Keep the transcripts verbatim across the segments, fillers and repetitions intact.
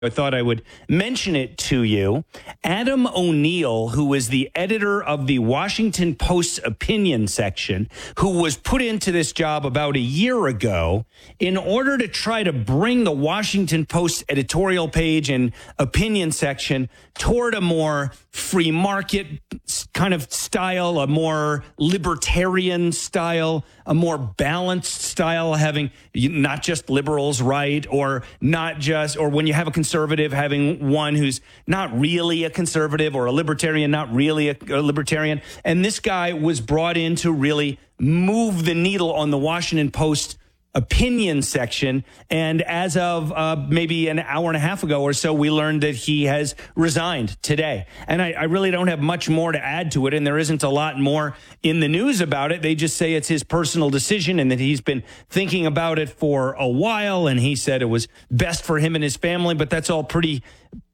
I thought I would mention it to you. Adam O'Neill, who is the editor of the Washington Post's opinion section, who was put into this job about a year ago in order to try to bring the Washington Post editorial page and opinion section toward a more free market kind of style, a more libertarian style, a more balanced style, having not just liberals right, or not just, or when you have a conservative, having one who's not really a conservative, or a libertarian, not really a, a libertarian. And this guy was brought in to really move the needle on the Washington Post opinion section. And as of uh, maybe an hour and a half ago or so, we learned that he has resigned today. And I, I really don't have much more to add to it. And there isn't a lot more in the news about it. They just say it's his personal decision and that he's been thinking about it for a while. And he said it was best for him and his family. But that's all pretty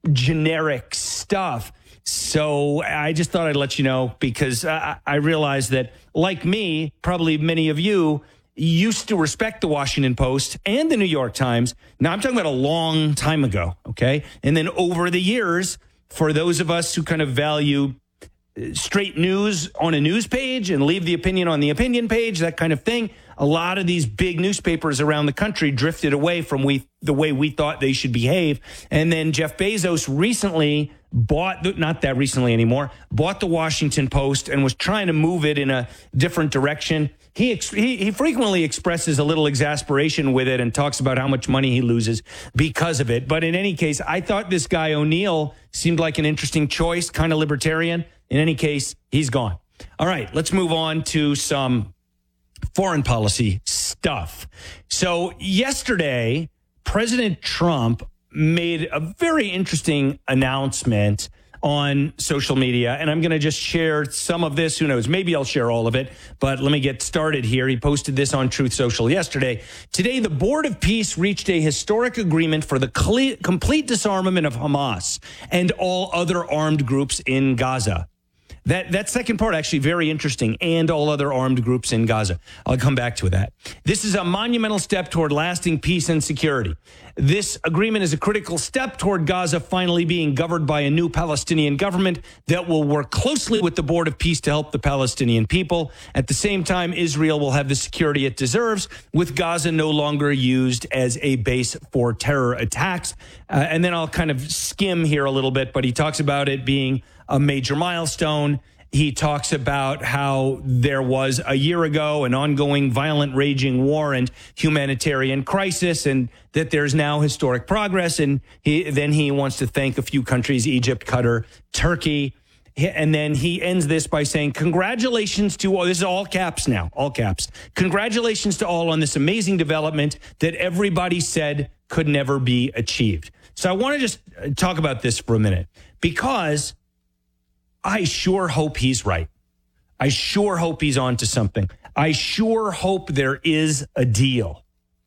generic stuff. So I just thought I'd let you know, because I, I realize that, like me, probably many of you used to respect the Washington Post and the New York Times. Now, I'm talking about a long time ago, okay? And then over the years, for those of us who kind of value straight news on a news page and leave the opinion on the opinion page, that kind of thing, a lot of these big newspapers around the country drifted away from we the way we thought they should behave. And then Jeff Bezos recently bought, the, not that recently anymore, bought the Washington Post and was trying to move it in a different direction. He, he he frequently expresses a little exasperation with it and talks about how much money he loses because of it. But in any case, I thought this guy O'Neill seemed like an interesting choice, kind of libertarian. In any case, he's gone. All right, let's move on to some foreign policy stuff. So yesterday, President Trump made a very interesting announcement on social media, and I'm going to just share some of this. Who knows? Maybe I'll share all of it, but let me get started here. He posted this on Truth Social yesterday. Today, the Board of Peace reached a historic agreement for the complete disarmament of Hamas and all other armed groups in Gaza. That that second part, actually very interesting, and all other armed groups in Gaza. I'll come back to that. This is a monumental step toward lasting peace and security. This agreement is a critical step toward Gaza finally being governed by a new Palestinian government that will work closely with the Board of Peace to help the Palestinian people. At the same time, Israel will have the security it deserves, with Gaza no longer used as a base for terror attacks. Uh, and then I'll kind of skim here a little bit, but he talks about it being a major milestone. He talks about how there was a year ago an ongoing violent raging war and humanitarian crisis, and that there's now historic progress. And he, then he wants to thank a few countries, Egypt, Qatar, Turkey. And then he ends this by saying, congratulations to all. This is all caps now, all caps. Congratulations to all on this amazing development that everybody said could never be achieved. So I want to just talk about this for a minute, because I sure hope he's right. I sure hope he's on to something. I sure hope there is a deal.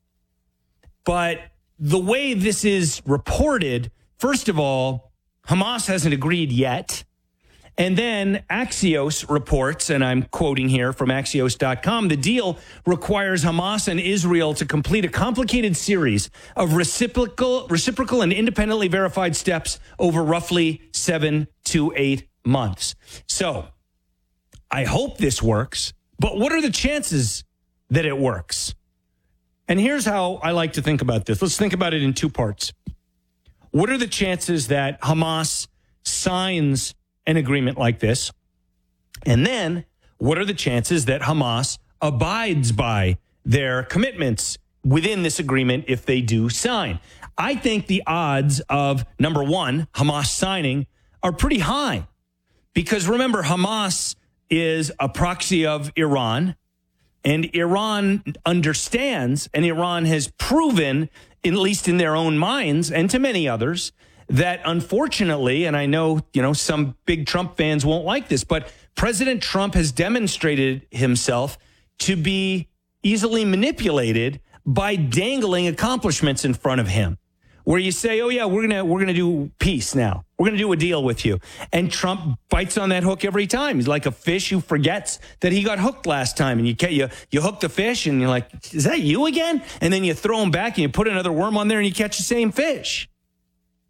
But the way this is reported, first of all, Hamas hasn't agreed yet. And then Axios reports, and I'm quoting here from Axios dot com, the deal requires Hamas and Israel to complete a complicated series of reciprocal, reciprocal and independently verified steps over roughly seven to eight months. So I hope this works, but what are the chances that it works? And here's how I like to think about this. Let's think about it in two parts. What are the chances that Hamas signs an agreement like this? And then what are the chances that Hamas abides by their commitments within this agreement if they do sign? I think the odds of, number one, Hamas signing are pretty high. Because remember, Hamas is a proxy of Iran, and Iran understands, and Iran has proven, at least in their own minds and to many others, that unfortunately, and I know, you know, some big Trump fans won't like this, but President Trump has demonstrated himself to be easily manipulated by dangling accomplishments in front of him, where you say, oh, yeah, we're going to we're going to do peace now. We're going to do a deal with you. And Trump bites on that hook every time. He's like a fish who forgets that he got hooked last time. And you you you hook the fish and you're like, is that you again? And then you throw him back and you put another worm on there and you catch the same fish.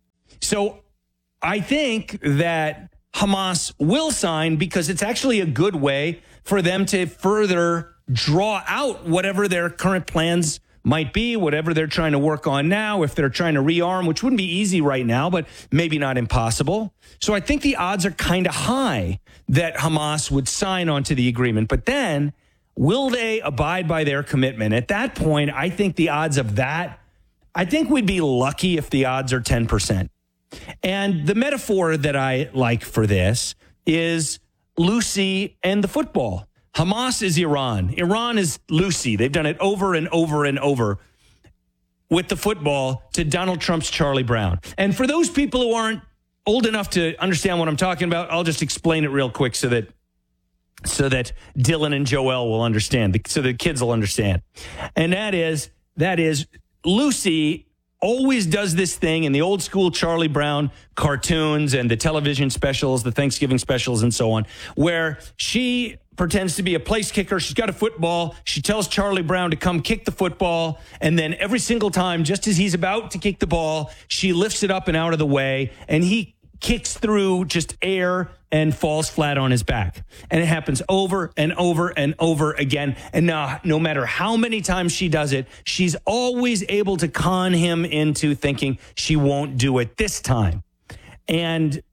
So I think that Hamas will sign because it's actually a good way for them to further draw out whatever their current plans might be, whatever they're trying to work on now, if they're trying to rearm, which wouldn't be easy right now, but maybe not impossible. So I think the odds are kind of high that Hamas would sign onto the agreement. But then, will they abide by their commitment? At that point, I think the odds of that, I think we'd be lucky if the odds are ten percent. And the metaphor that I like for this is Lucy and the football. Hamas is Iran. Iran is Lucy. They've done it over and over and over with the football to Donald Trump's Charlie Brown. And for those people who aren't old enough to understand what I'm talking about, I'll just explain it real quick so that so that Dylan and Joel will understand, so the kids will understand. And that is, that is Lucy always does this thing in the old school Charlie Brown cartoons and the television specials, the Thanksgiving specials and so on, where she pretends to be a place kicker. She's got a football. She tells Charlie Brown to come kick the football. And then every single time, just as he's about to kick the ball, she lifts it up and out of the way. And he kicks through just air and falls flat on his back. And it happens over and over and over again. And now, no matter how many times she does it, she's always able to con him into thinking she won't do it this time. And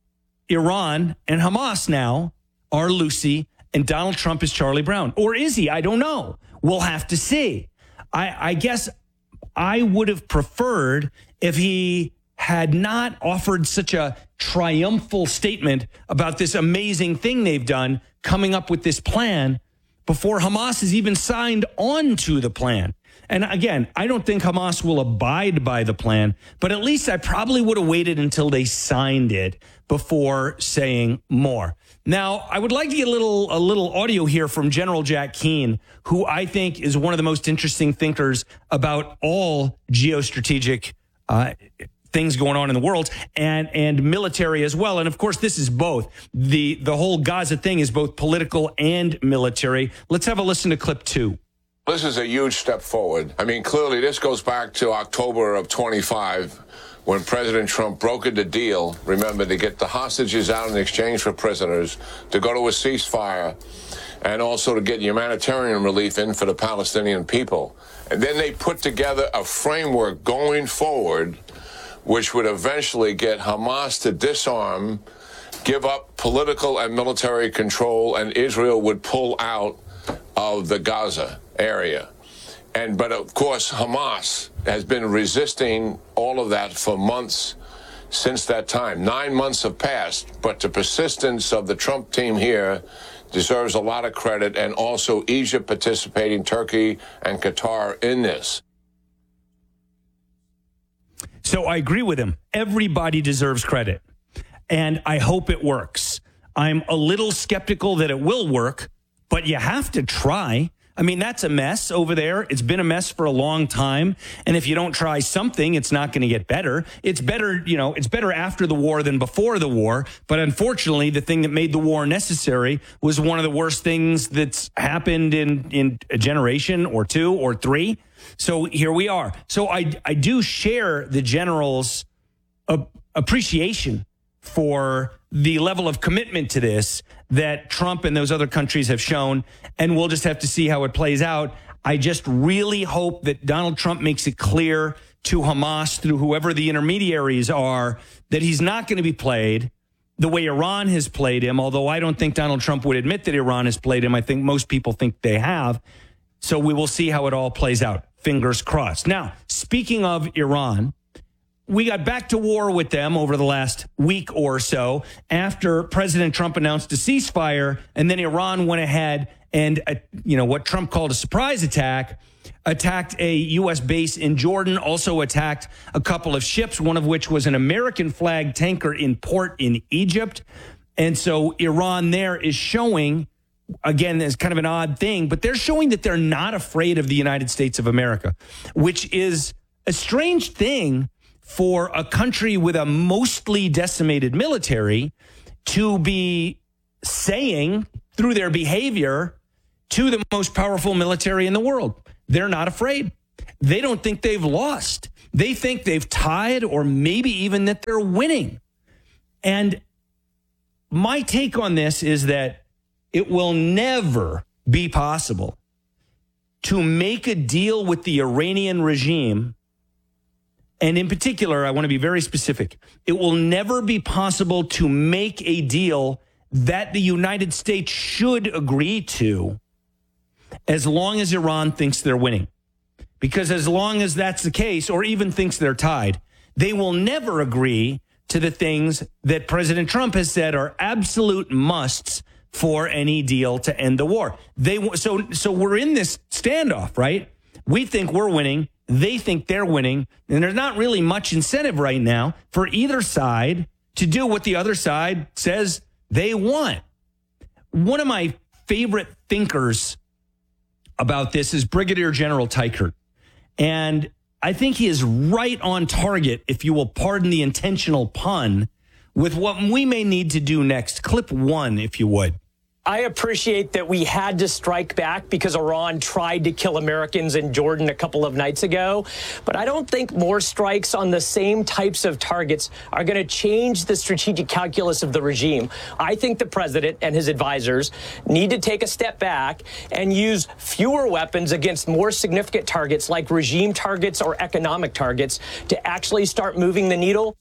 Iran and Hamas now are Lucy, and Donald Trump is Charlie Brown. Or is he? I don't know. We'll have to see. I, I guess I would have preferred if he had not offered such a triumphal statement about this amazing thing they've done, coming up with this plan before Hamas has even signed on to the plan. And again, I don't think Hamas will abide by the plan, but at least I probably would have waited until they signed it before saying more. Now, I would like to get a little a little audio here from General Jack Keane, who I think is one of the most interesting thinkers about all geostrategic uh things going on in the world and and military as well. And of course, this is both. The the whole Gaza thing is both political and military. Let's have a listen to clip two. This is a huge step forward. I mean, clearly this goes back to October of twenty-five when President Trump brokered the deal, remember, to get the hostages out in exchange for prisoners, to go to a ceasefire, and also to get humanitarian relief in for the Palestinian people. And then they put together a framework going forward which would eventually get Hamas to disarm, give up political and military control, and Israel would pull out of the Gaza area. And but of course, Hamas has been resisting all of that for months since that time. Nine months have passed, but the persistence of the Trump team here deserves a lot of credit, and also Egypt participating, Turkey and Qatar in this. So I agree with him. Everybody deserves credit, and I hope it works. I'm a little skeptical that it will work, but you have to try. I mean, that's a mess over there. It's been a mess for a long time. And if you don't try something, it's not going to get better. It's better, you know, it's better after the war than before the war. But unfortunately, the thing that made the war necessary was one of the worst things that's happened in, in a generation or two or three. So here we are. So I, I do share the general's uh, appreciation for the level of commitment to this that Trump and those other countries have shown, and we'll just have to see how it plays out. I just really hope that Donald Trump makes it clear to Hamas, through whoever the intermediaries are, that he's not going to be played the way Iran has played him, although I don't think Donald Trump would admit that Iran has played him. I think most people think they have. So we will see how it all plays out. Fingers crossed. Now, speaking of Iran, we got back to war with them over the last week or so after President Trump announced a ceasefire, and then Iran went ahead and, uh, you know, what Trump called a surprise attack, attacked a U S base in Jordan, also attacked a couple of ships, one of which was an American flag tanker in port in Egypt. And so Iran there is showing, again, it's kind of an odd thing, but they're showing that they're not afraid of the United States of America, which is a strange thing for a country with a mostly decimated military to be saying through their behavior to the most powerful military in the world, they're not afraid. They don't think they've lost. They think they've tied or maybe even that they're winning. And my take on this is that it will never be possible to make a deal with the Iranian regime. And in particular, I want to be very specific. It will never be possible to make a deal that the United States should agree to as long as Iran thinks they're winning. Because as long as that's the case, or even thinks they're tied, they will never agree to the things that President Trump has said are absolute musts for any deal to end the war. They so so we're in this standoff, right? We think we're winning. They think they're winning. And there's not really much incentive right now for either side to do what the other side says they want. One of my favorite thinkers about this is Brigadier General Teichert. And I think he is right on target, if you will pardon the intentional pun, with what we may need to do next. Clip one, if you would. I appreciate that we had to strike back because Iran tried to kill Americans in Jordan a couple of nights ago. But I don't think more strikes on the same types of targets are going to change the strategic calculus of the regime. I think the president and his advisors need to take a step back and use fewer weapons against more significant targets like regime targets or economic targets to actually start moving the needle.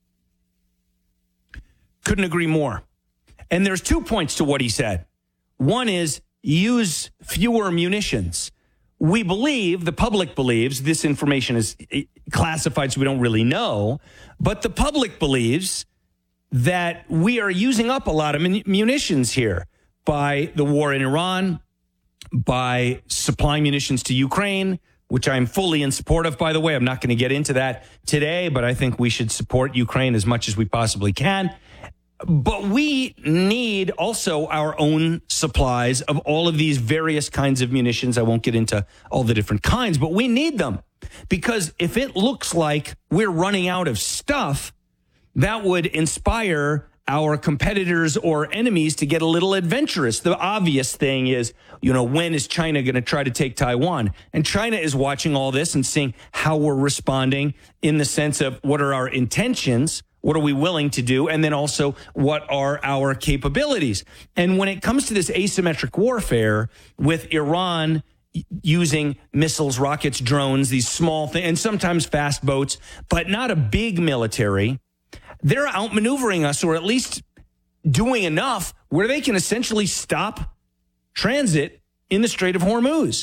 Couldn't agree more. And there's two points to what he said. One is use fewer munitions. We believe, the public believes, this information is classified so we don't really know, but the public believes that we are using up a lot of munitions here by the war in Iran, by supplying munitions to Ukraine, which I'm fully in support of, by the way. I'm not going to get into that today, but I think we should support Ukraine as much as we possibly can. But we need also our own supplies of all of these various kinds of munitions. I won't get into all the different kinds, but we need them. Because if it looks like we're running out of stuff, that would inspire our competitors or enemies to get a little adventurous. The obvious thing is, you know, when is China going to try to take Taiwan? And China is watching all this and seeing how we're responding in the sense of what are our intentions. What are we willing to do? And then also, what are our capabilities? And when it comes to this asymmetric warfare with Iran using missiles, rockets, drones, these small things, and sometimes fast boats, but not a big military, they're outmaneuvering us, or at least doing enough where they can essentially stop transit in the Strait of Hormuz.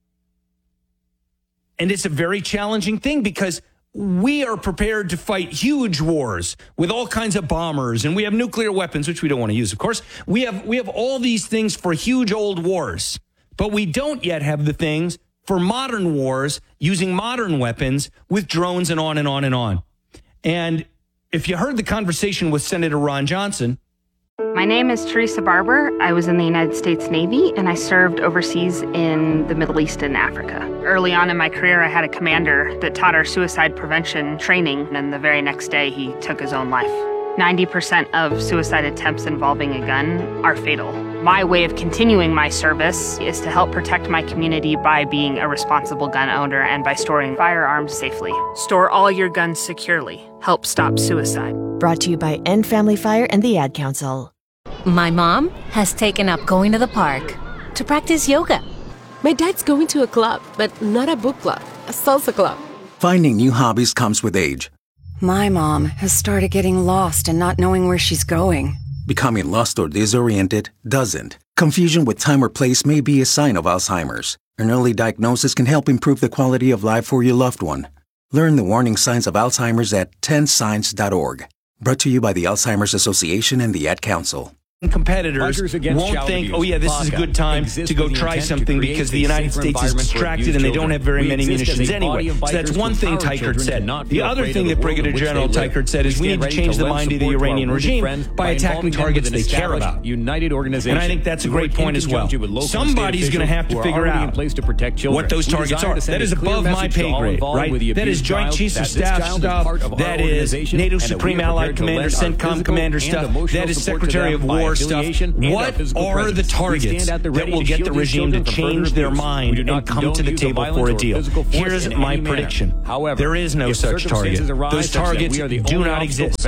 And it's a very challenging thing because we are prepared to fight huge wars with all kinds of bombers, and we have nuclear weapons, which we don't want to use, of course. We have we have all these things for huge old wars, but we don't yet have the things for modern wars using modern weapons with drones and on and on and on. And if you heard the conversation with Senator Ron Johnson. My name is Teresa Barber. I was in the United States Navy, and I served overseas in the Middle East and Africa. Early on in my career, I had a commander that taught our suicide prevention training, and the very next day, he took his own life. ninety percent of suicide attempts involving a gun are fatal. My way of continuing my service is to help protect my community by being a responsible gun owner and by storing firearms safely. Store all your guns securely. Help stop suicide. Brought to you by End Family Fire and the Ad Council. My mom has taken up going to the park to practice yoga. My dad's going to a club, but not a book club, a salsa club. Finding new hobbies comes with age. My mom has started getting lost and not knowing where she's going. Becoming lost or disoriented doesn't. Confusion with time or place may be a sign of Alzheimer's. An early diagnosis can help improve the quality of life for your loved one. Learn the warning signs of Alzheimer's at ten signs dot org. Brought to you by the Alzheimer's Association and the Ad Council. Competitors won't think, oh yeah, this is a good time to go try something because the United States is distracted and they don't have very many munitions anyway. So that's one thing Teichert said. The other thing that Brigadier General Teichert said is we need to change the mind of the Iranian regime by attacking targets they care about. And I think that's a great point as well. Somebody's going to have to figure out what those targets are. That is above my pay grade, right? That is Joint Chiefs of Staff stuff. That is NATO Supreme Allied Commander, CENTCOM Commander stuff. That is Secretary of War war stuff. What are the targets that will get the regime to change their mind and come to the table for a deal? Here's my prediction. However, there is no such target. Those targets do not exist.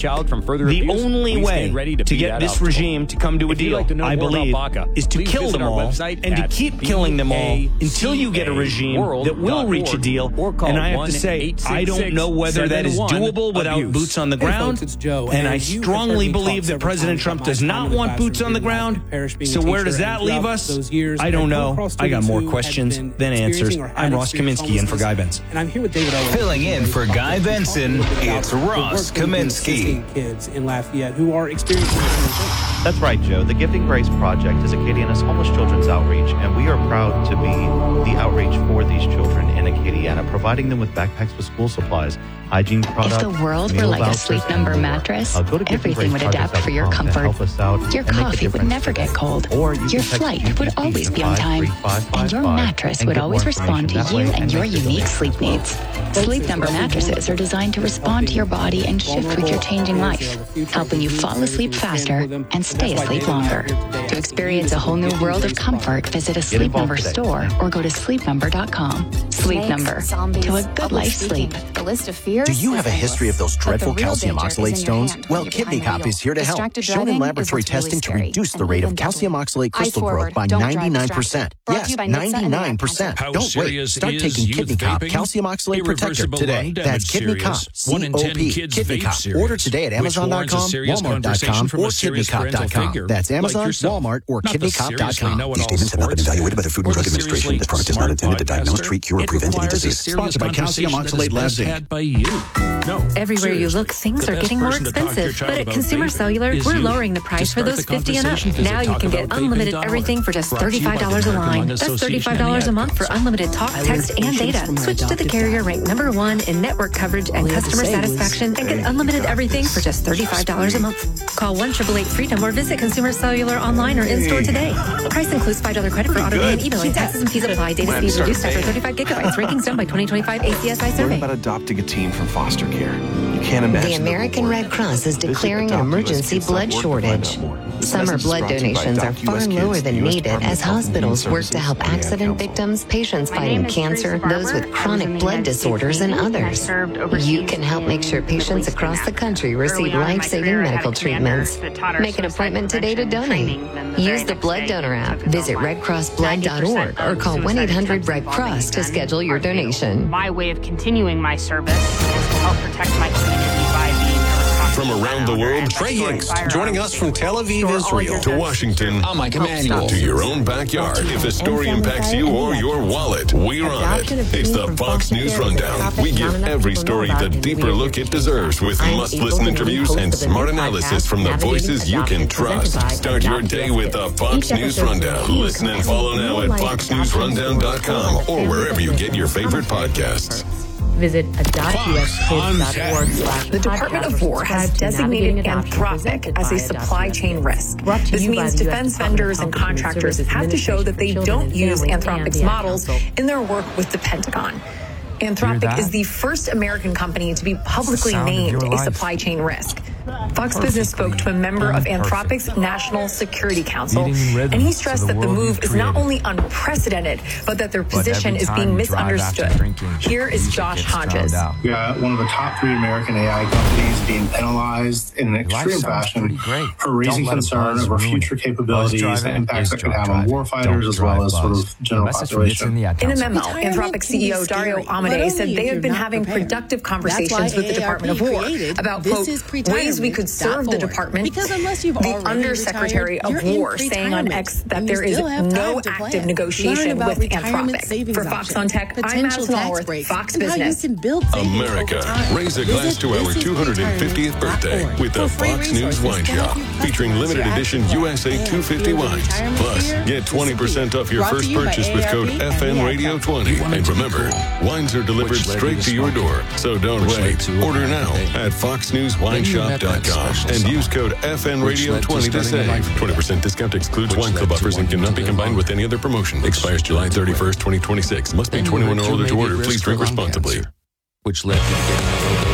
The only way to get this regime to come to a deal, I believe, is to kill them all and to keep killing them all until you get a regime that will reach a deal. And I have to say, I don't know whether that is doable without boots on the ground. And I strongly believe that President Trump does not want boots on the ground. So where does that leave us? I don't know. I got more questions than answers. I'm Ross Kaminsky in for Guy Benson. And I'm here with David Owen. Filling in for Guy Benson, it's Ross Kaminsky. Kids in Lafayette who are experiencing this. That's right, Joe. The Gifting Grace Project is Acadiana's homeless children's outreach, and we are proud to be the outreach for these children in Acadiana, providing them with backpacks with school supplies, hygiene products. If the world were like a Sleep Number mattress, uh, everything would adapt for your comfort. Your coffee would never get cold. Or you your flight would always be on time. And your mattress would always respond to you and your unique sleep needs. Sleep Number mattresses are designed to respond to your body and shift with your changing life, helping you fall asleep faster and stay asleep longer. To experience a whole new world of comfort, visit a Sleep Number store or go to sleep number dot com. Sleep Number, to a good life sleep. The list of fears. Do you have a history of those dreadful calcium oxalate stones? Well, Kidney Cop is here to help. Shown in laboratory testing to reduce the rate of calcium oxalate crystal growth by ninety-nine percent. Yes, ninety-nine percent. Don't wait. Start taking Kidney Cop Calcium Oxalate Protector today. That's Kidney Cop, C O P. Kidney Cop. Order today at Amazon dot com, Walmart dot com, or Kidney Cop dot com. That's Amazon, Walmart, or Kidney Cop dot com. These statements have not been evaluated by the Food and Drug Administration. This product is not intended to diagnose, treat, cure, or prevent any disease. Sponsored by Calcium Oxalate Labs, Incorporated. No. Everywhere you look, things are getting more expensive. But at Consumer Cellular, we're lowering the price for those fifty and up. Now you can get unlimited everything for just thirty-five dollars a line. That's thirty-five dollars a month for unlimited talk, text, and data. Switch to the carrier ranked number one in network coverage and customer satisfaction and get unlimited everything for just thirty-five dollars a month. Call one eight eight eight freedom or visit Consumer Cellular online or in-store today. Price includes five dollars credit for auto pay and emailing. Taxes and fees apply. Data speed reduced after thirty-five gigabytes. Rankings done by twenty twenty-five A C S I survey. Learn about adopting a teen from foster care. You can't imagine. The American Red Cross is declaring an emergency blood shortage. Summer blood donations are far lower than needed as hospitals work to help accident victims, patients fighting cancer, those with chronic blood disorders, and others. You can help make sure patients across the country receive life-saving medical treatments. Make an appointment today to donate. Use the Blood Donor app, visit red cross blood dot org, or call one eight hundred red cross to schedule your donation. My way of continuing my service is to help protect my community by being from around the world, Trey Hicks, joining us from Tel Aviv, Israel, to Washington, I'm Mike Emanuel, to your own backyard. If a story impacts you or your wallet, we're on it. It's the Fox News Rundown. We give every story the deeper look it deserves with must-listen interviews and smart analysis from the voices you can trust. Start your day with the Fox News Rundown. Listen and follow now at fox news rundown dot com or wherever you get your favorite podcasts. Visit adopt u s kids dot org slash The Department of War has designated Anthropic as a supply chain risk. This means defense vendors and contractors have to show that they don't use Anthropic's models in their work with the Pentagon. Anthropic is the first American company to be publicly named a supply chain risk. Fox Business spoke to a member of Anthropic's National Security Council, and he stressed that the move is not only unprecedented, but that their position is being misunderstood. Here is Josh Hodges. We are one of the top three American A I companies being penalized in an extreme fashion for raising concern over future capabilities and impacts that could have on warfighters as well as sort of general population. In a memo, Anthropic C E O Dario Amodei said they have been having productive conversations with the Department of War about, quote, ways we could serve the department. Because unless you've the Undersecretary of War saying on X that there is no active negotiation with Anthropic. For Fox on Tech, I'm Madison Allworth, Fox Business. America, raise a glass to our two hundred fiftieth birthday with the Fox News Wine Shop, featuring limited edition U S A two fifty wines. Plus, get twenty percent off your first purchase with code F M Radio twenty. And remember, wines are delivered straight to your door, so don't wait. Order now at fox news wine shop dot com and use code F M Radio twenty to save. twenty percent discount excludes wine club offers and cannot be combined with any other promotion. Expires July thirty-first, twenty twenty-six. Must be twenty-one or older to order. Please drink responsibly. Which led to